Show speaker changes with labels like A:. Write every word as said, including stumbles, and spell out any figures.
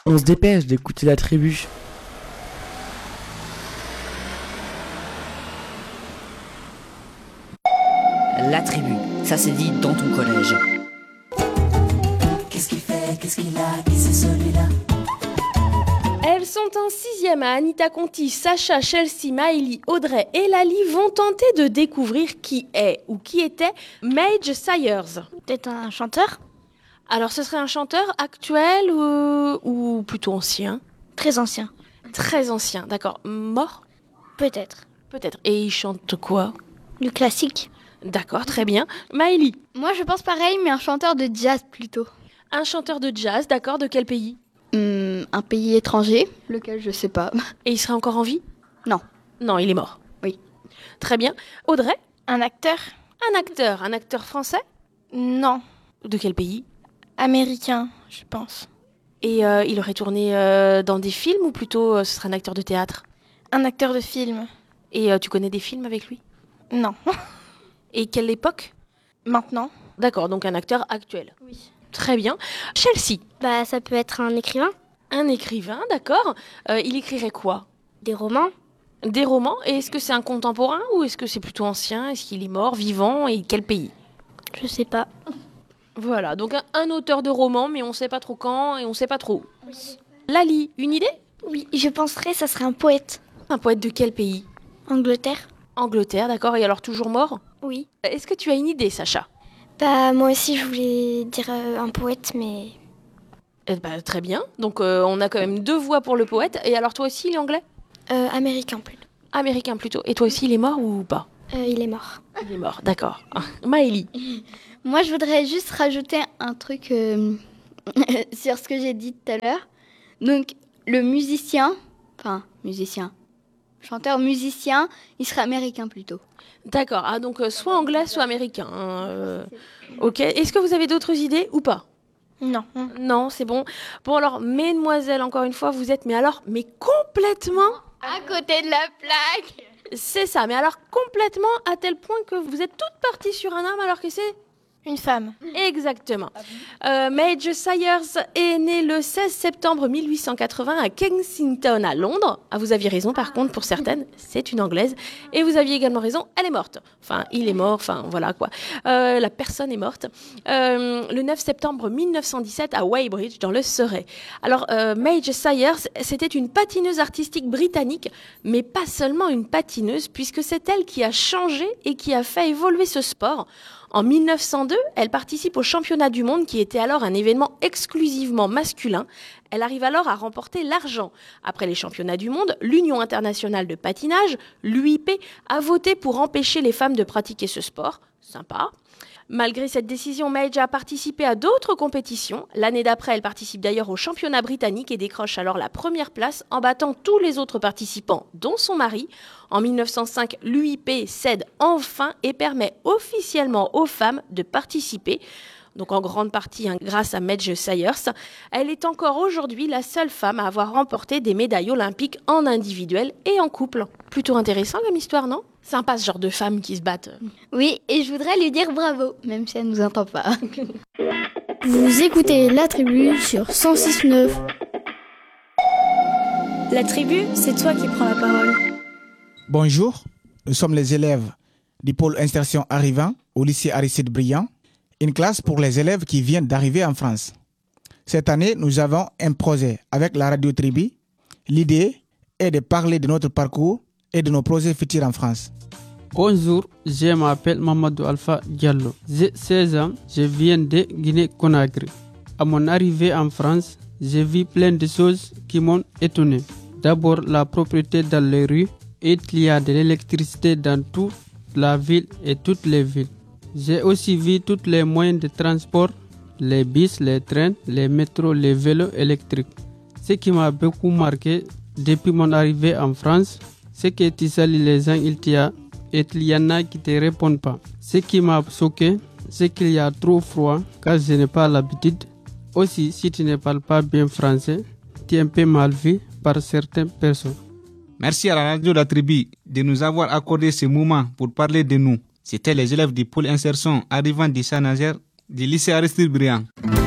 A: On se dépêche d'écouter la tribu.
B: La tribu, ça c'est dit dans ton collège.
C: Qu'est-ce qu'il fait, qu'est-ce qu'il a, qui c'est celui-là?
D: Elles sont en sixième à Anita Conti, Sacha, Chelsea, Maëlie, Audrey et Lali vont tenter de découvrir qui est ou qui était Mage Sayers.
E: Peut-être un chanteur?
D: Alors ce serait un chanteur actuel ou, ou plutôt ancien?
E: Très ancien.
D: Très ancien, d'accord. Mort?
E: Peut-être.
D: Peut-être. Et il chante quoi?
E: Du classique.
D: D'accord, très bien. Maëlie?
F: Moi je pense pareil, mais un chanteur de jazz plutôt.
D: Un chanteur de jazz, d'accord, de quel pays?
F: Hum, un pays étranger, lequel je sais pas.
D: Et il serait encore en vie?
F: Non.
D: Non, il est mort.
F: Oui.
D: Très bien. Audrey?
E: Un acteur?
D: Un acteur, un acteur français?
E: Non.
D: De quel pays?
E: Américain, je pense.
D: Et euh, il aurait tourné euh, dans des films ou plutôt euh, ce serait un acteur de théâtre?
E: Un acteur de film?
D: Et euh, tu connais des films avec lui?
E: Non.
D: Et quelle époque?
E: Maintenant?
D: D'accord, donc un acteur actuel.
E: Oui.
D: Très bien. Chelsea?
E: Bah, ça peut être un écrivain.
D: Un écrivain, d'accord. Euh, il écrirait quoi?
E: Des romans.
D: Des romans? Et est-ce que c'est un contemporain ou est-ce que c'est plutôt ancien? Est-ce qu'il est mort, vivant et quel pays?
E: Je sais pas.
D: Voilà, donc un, un auteur de romans, mais on ne sait pas trop quand et on ne sait pas trop où.
E: Oui.
D: Lali, une idée?
E: Oui, je penserais ça serait un poète.
D: Un poète de quel pays?
E: Angleterre.
D: Angleterre, d'accord. Et alors toujours mort?
E: Oui.
D: Est-ce que tu as une idée, Sacha?
E: Bah, moi aussi, je voulais dire euh, un poète, mais...
D: Eh ben, très bien. Donc, euh, on a quand même deux voix pour le poète. Et alors, toi aussi, il est anglais?
E: Euh, américain, plutôt.
D: Américain, plutôt. Et toi aussi, il est mort ou pas?
E: Euh, il est mort.
D: Il est mort, d'accord. Maëlie?
F: Moi je voudrais juste rajouter un truc euh, sur ce que j'ai dit tout à l'heure. Donc le musicien, enfin musicien, chanteur musicien, il serait américain plutôt.
D: D'accord. Ah, donc, euh, soit anglais, soit américain. hein, euh, Ok. Est-ce que vous avez d'autres idées ou pas?
E: Non.
D: Non, c'est bon. Bon, alors, mesdemoiselles, encore une fois, vous êtes, mais alors, mais complètement...
F: À côté de la plaque.
D: C'est ça, mais alors complètement à tel point que vous êtes toutes parties sur un homme alors que c'est...
E: Une femme.
D: Exactement. Euh, Mage Sayers est née le seize septembre mille huit cent quatre-vingts à Kensington, à Londres. Ah, vous aviez raison, par contre, pour certaines, c'est une Anglaise. Et vous aviez également raison, elle est morte. Enfin, il est mort, enfin, voilà quoi. Euh, la personne est morte. Euh, le neuf septembre mille neuf cent dix-sept à Weybridge, dans le Surrey. Alors, euh, Mage Sayers, c'était une patineuse artistique britannique, mais pas seulement une patineuse, puisque c'est elle qui a changé et qui a fait évoluer ce sport. En mille neuf cent deux, elle participe au championnat du monde qui était alors un événement exclusivement masculin. Elle arrive alors à remporter l'argent. Après les championnats du monde, l'Union internationale de patinage, l'U I P, a voté pour empêcher les femmes de pratiquer ce sport. Sympa. Malgré cette décision, Mage a participé à d'autres compétitions. L'année d'après, elle participe d'ailleurs au championnat britannique et décroche alors la première place en battant tous les autres participants, dont son mari. En mille neuf cent cinq, l'U I P cède enfin et permet officiellement aux femmes de participer. Donc en grande partie hein, grâce à Mage Sayers. Elle est encore aujourd'hui la seule femme à avoir remporté des médailles olympiques en individuel et en couple. Plutôt intéressant comme histoire, non? Sympa ce genre de femmes qui se battent.
F: Oui, et je voudrais lui dire bravo, même si elle nous entend pas.
G: Vous écoutez La Tribu sur cent six neuf.
H: La Tribu, c'est toi qui prends la parole.
I: Bonjour, nous sommes les élèves du pôle insertion arrivant au lycée Aristide Briand, une classe pour les élèves qui viennent d'arriver en France. Cette année, nous avons un projet avec la radio Tribu. L'idée est de parler de notre parcours et de nos projets futurs en France.
J: Bonjour, je m'appelle Mamadou Alpha Diallo. J'ai seize ans, je viens de Guinée-Conakry. À mon arrivée en France, j'ai vu plein de choses qui m'ont étonné. D'abord, la propreté dans les rues. Il y a de l'électricité dans toute la ville et toutes les villes. J'ai aussi vu tous les moyens de transport, les bus, les trains, les métros, les vélos électriques. Ce qui m'a beaucoup marqué depuis mon arrivée en France, c'est que tu salues les gens, il y a et il y en a qui ne te répondent pas. Ce qui m'a choqué, c'est qu'il y a trop froid car je n'ai pas l'habitude. Aussi, si tu ne parles pas bien français, tu es un peu mal vu par certaines personnes.
K: Merci à la radio La Tribu de nous avoir accordé ce moment pour parler de nous. C'était les élèves du pôle insertion arrivant du Saint-Nazaire du lycée Aristide Briand.